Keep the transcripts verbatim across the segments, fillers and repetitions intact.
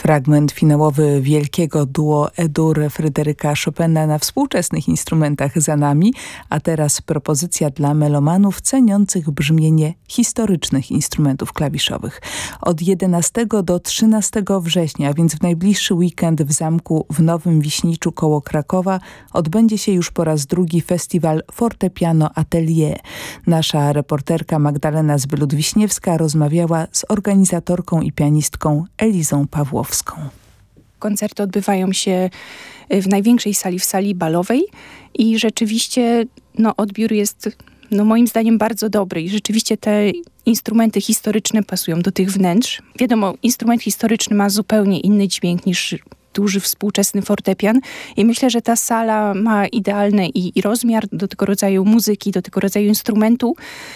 Fragment finałowy wielkiego duo E-dur Fryderyka Chopina na współczesnych instrumentach za nami, a teraz propozycja dla melomanów ceniących brzmienie historycznych instrumentów klawiszowych. Od jedenastego do trzynastego września, więc w najbliższy weekend w zamku w Nowym Wiśniczu koło Krakowa odbędzie się już po raz drugi festiwal Fortepiano Atelier. Nasza reporterka Magdalena Zbylut-Wiśniewska rozmawiała z organizatorką i pianistką Elizą Pawłowską. Koncerty odbywają się w największej sali, w sali balowej i rzeczywiście no, odbiór jest no, moim zdaniem bardzo dobry i rzeczywiście te instrumenty historyczne pasują do tych wnętrz. Wiadomo, instrument historyczny ma zupełnie inny dźwięk niż duży współczesny fortepian i myślę, że ta sala ma idealny i, i rozmiar do tego rodzaju muzyki, do tego rodzaju instrumentu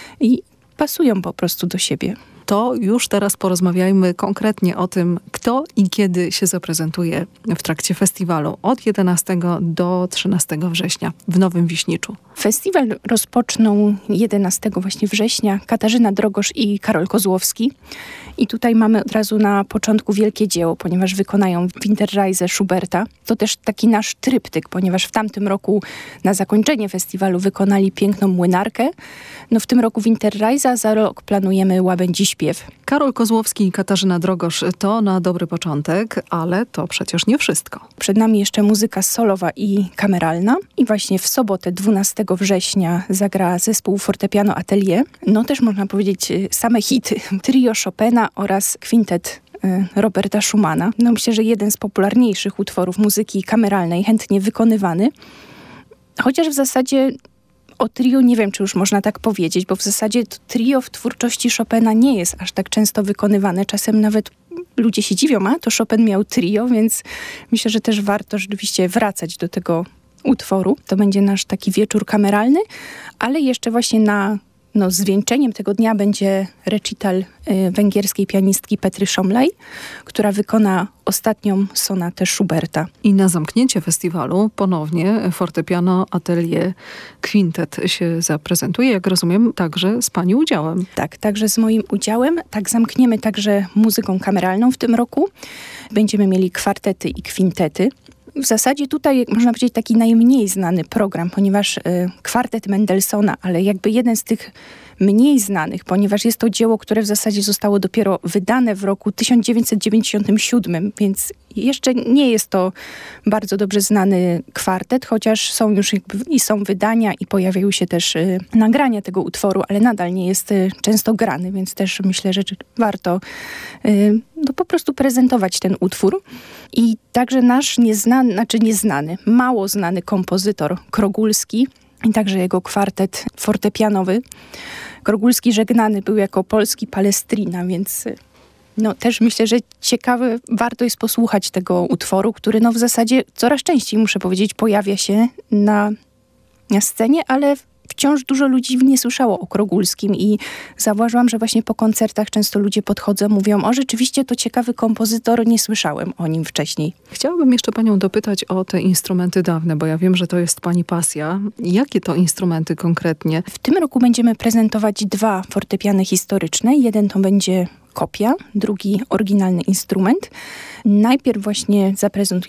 i pasują po prostu do siebie. To już teraz porozmawiajmy konkretnie o tym, kto i kiedy się zaprezentuje w trakcie festiwalu od jedenastego do trzynastego września w Nowym Wiśniczu. Festiwal rozpoczną jedenastego właśnie września Katarzyna Drogosz i Karol Kozłowski. I tutaj mamy od razu na początku wielkie dzieło, ponieważ wykonają Winterreise Schuberta. To też taki nasz tryptyk, ponieważ w tamtym roku na zakończenie festiwalu wykonali piękną Młynarkę. No w tym roku Winterreise, a za rok planujemy Łabędzi śpiew. Karol Kozłowski i Katarzyna Drogosz to na dobry początek, ale to przecież nie wszystko. Przed nami jeszcze muzyka solowa i kameralna. I właśnie w sobotę dwunastego września zagra zespół Fortepiano Atelier. No też można powiedzieć same hity. Trio Chopina oraz kwintet Roberta Schumana. No myślę, że jeden z popularniejszych utworów muzyki kameralnej, chętnie wykonywany. Chociaż w zasadzie o trio nie wiem, czy już można tak powiedzieć, bo w zasadzie to trio w twórczości Chopina nie jest aż tak często wykonywane. Czasem nawet ludzie się dziwią, a to Chopin miał trio, więc myślę, że też warto rzeczywiście wracać do tego utworu. To będzie nasz taki wieczór kameralny, ale jeszcze właśnie na No, zwieńczeniem tego dnia będzie recital y, węgierskiej pianistki Petry Szomlej, która wykona ostatnią sonatę Schuberta. I na zamknięcie festiwalu ponownie Fortepiano Atelier Quintet się zaprezentuje, jak rozumiem, także z pani udziałem. Tak, także z moim udziałem. Tak, zamkniemy także muzyką kameralną w tym roku. Będziemy mieli kwartety i kwintety. W zasadzie tutaj można powiedzieć taki najmniej znany program, ponieważ y, kwartet Mendelssohna, ale jakby jeden z tych mniej znanych, ponieważ jest to dzieło, które w zasadzie zostało dopiero wydane w roku tysiąc dziewięćset dziewięćdziesiątym siódmym, więc jeszcze nie jest to bardzo dobrze znany kwartet, chociaż są już jakby i są wydania i pojawiają się też y, nagrania tego utworu, ale nadal nie jest y, często grany, więc też myślę, że warto y, no, po prostu prezentować ten utwór. I także nasz nieznany, znaczy nieznany, mało znany kompozytor Krogulski i także jego kwartet fortepianowy. Krogulski żegnany był jako polski Palestrina, więc no, też myślę, że ciekawe, warto jest posłuchać tego utworu, który no, w zasadzie coraz częściej, muszę powiedzieć, pojawia się na, na scenie, ale wciąż dużo ludzi nie słyszało o Krogulskim i zauważyłam, że właśnie po koncertach często ludzie podchodzą, mówią, o rzeczywiście to ciekawy kompozytor, nie słyszałem o nim wcześniej. Chciałabym jeszcze panią dopytać o te instrumenty dawne, bo ja wiem, że to jest pani pasja. Jakie to instrumenty konkretnie? W tym roku będziemy prezentować dwa fortepiany historyczne. Jeden to będzie kopia, drugi oryginalny instrument. Najpierw właśnie zaprezentujemy